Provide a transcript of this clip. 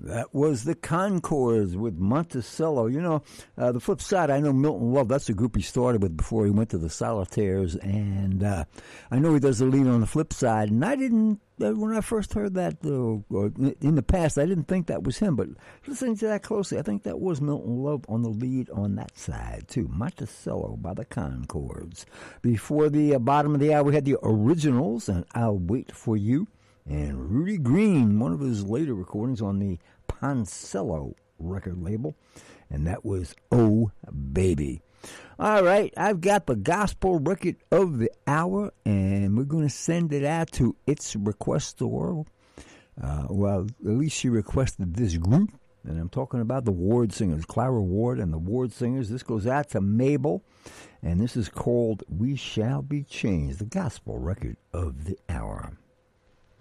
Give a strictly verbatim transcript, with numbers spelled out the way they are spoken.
That was the Concords with Monticello. You know, uh, the flip side, I know Milton Love, that's the group he started with before he went to the Solitaires, and uh, I know he does the lead on the flip side, and I didn't, uh, when I first heard that, uh, or in the past, I didn't think that was him, but listening to that closely, I think that was Milton Love on the lead on that side, too. Monticello by the Concords. Before the uh, bottom of the hour, we had the Originals, and I'll Wait for You. And Rudy Green, one of his later recordings on the Poncello record label, and that was Oh Baby. All right, I've got the gospel record of the hour, and we're going to send it out to its requestor. Uh, well, at least she requested this group, and I'm talking about the Ward Singers, Clara Ward and the Ward Singers. This goes out to Mabel, and this is called We Shall Be Changed, the gospel record of the hour.